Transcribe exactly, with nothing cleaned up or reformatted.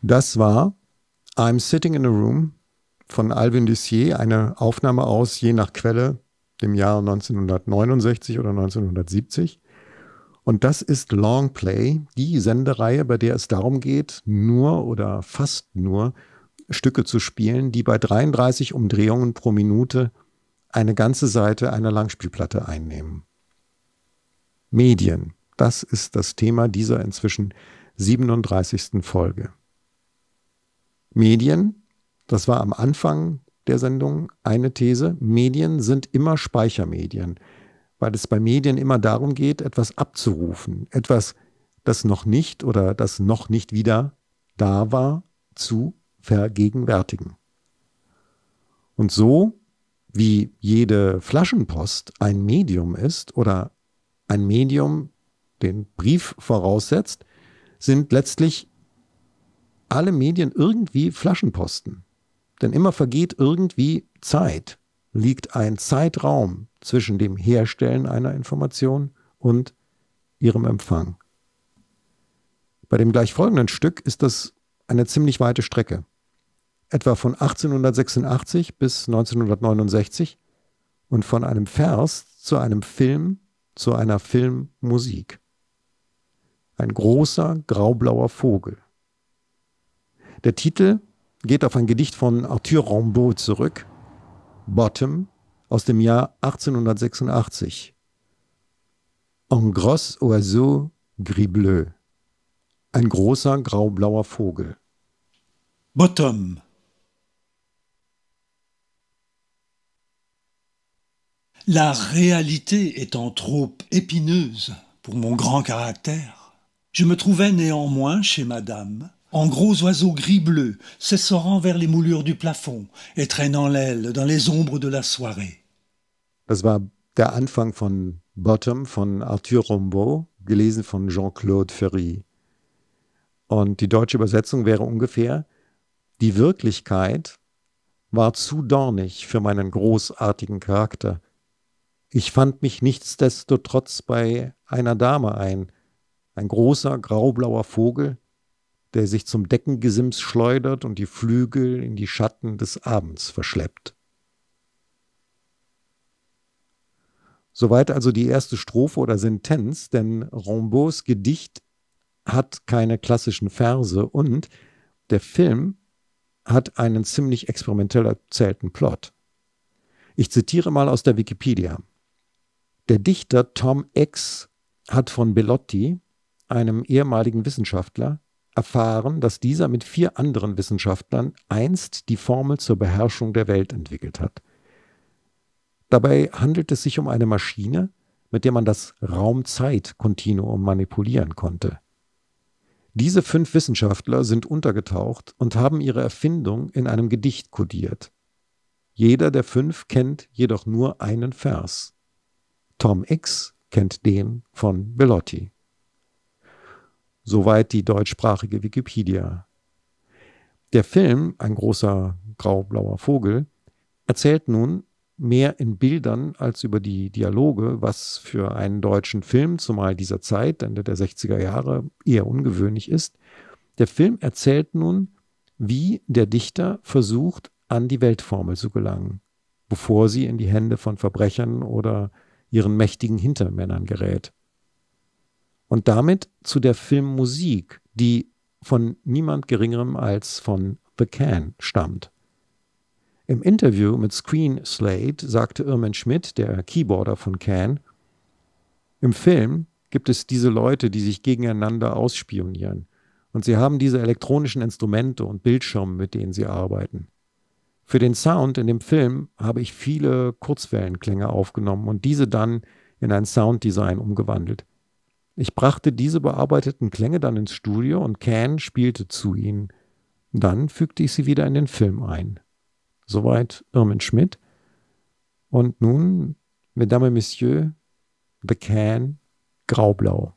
Das war I'm Sitting in a Room von Alvin Lucier, eine Aufnahme aus, je nach Quelle, dem Jahr neunzehnhundertneunundsechzig oder neunzehnhundertsiebzig. Und das ist Longplay, die Sendereihe, bei der es darum geht, nur oder fast nur Stücke zu spielen, die bei dreiunddreißig Umdrehungen pro Minute eine ganze Seite einer Langspielplatte einnehmen. Medien, das ist das Thema dieser inzwischen siebenunddreißigsten Folge. Medien, das war am Anfang der Sendung eine These, Medien sind immer Speichermedien, weil es bei Medien immer darum geht, etwas abzurufen, etwas, das noch nicht oder das noch nicht wieder da war, zu vergegenwärtigen. Und so, wie jede Flaschenpost ein Medium ist oder ein Medium den Brief voraussetzt, sind letztlich alle Medien irgendwie Flaschenposten. Denn immer vergeht irgendwie Zeit, liegt ein Zeitraum zwischen dem Herstellen einer Information und ihrem Empfang. Bei dem gleich folgenden Stück ist das eine ziemlich weite Strecke. Etwa von achtzehnhundertsechsundachtzig bis neunzehnhundertneunundsechzig und von einem Vers zu einem Film, zu einer Filmmusik. Ein großer graublauer Vogel. Der Titel geht auf ein Gedicht von Arthur Rimbaud zurück, Bottom, aus dem Jahr achtzehnhundertsechsundachtzig. Un gros oiseau gris bleu. Ein großer graublauer Vogel. Bottom. La réalité étant trop épineuse pour mon grand caractère, je me trouvais néanmoins chez madame, en gros oiseau gris-bleu, s'essorant vers les moulures du plafond et traînant l'aile dans les ombres de la soirée. Das war der Anfang von Bottom von Arthur Rimbaud, gelesen von Jean-Claude Ferry. Und die deutsche Übersetzung wäre ungefähr: Die Wirklichkeit war zu dornig für meinen großartigen Charakter. Ich fand mich nichtsdestotrotz bei einer Dame ein, ein großer graublauer Vogel, der sich zum Deckengesims schleudert und die Flügel in die Schatten des Abends verschleppt. Soweit also die erste Strophe oder Sentenz, denn Rimbauds Gedicht hat keine klassischen Verse und der Film hat einen ziemlich experimentell erzählten Plot. Ich zitiere mal aus der Wikipedia. Der Dichter Tom X hat von Bellotti, einem ehemaligen Wissenschaftler, erfahren, dass dieser mit vier anderen Wissenschaftlern einst die Formel zur Beherrschung der Welt entwickelt hat. Dabei handelt es sich um eine Maschine, mit der man das Raum-Zeit-Kontinuum manipulieren konnte. Diese fünf Wissenschaftler sind untergetaucht und haben ihre Erfindung in einem Gedicht kodiert. Jeder der fünf kennt jedoch nur einen Vers. Tom X kennt den von Bellotti. Soweit die deutschsprachige Wikipedia. Der Film, ein großer graublauer Vogel, erzählt nun mehr in Bildern als über die Dialoge, was für einen deutschen Film, zumal dieser Zeit, Ende der sechziger Jahre, eher ungewöhnlich ist. Der Film erzählt nun, wie der Dichter versucht, an die Weltformel zu gelangen, bevor sie in die Hände von Verbrechern oder ihren mächtigen Hintermännern gerät. Und damit zu der Filmmusik, die von niemand Geringerem als von The Can stammt. Im Interview mit Screen Slate sagte Irmin Schmidt, der Keyboarder von Can, im Film gibt es diese Leute, die sich gegeneinander ausspionieren. Und sie haben diese elektronischen Instrumente und Bildschirme, mit denen sie arbeiten. Für den Sound in dem Film habe ich viele Kurzwellenklänge aufgenommen und diese dann in ein Sounddesign umgewandelt. Ich brachte diese bearbeiteten Klänge dann ins Studio und Can spielte zu ihnen. Dann fügte ich sie wieder in den Film ein. Soweit Irmin Schmidt. Und nun, Mesdames et Messieurs, The Can, Graublau.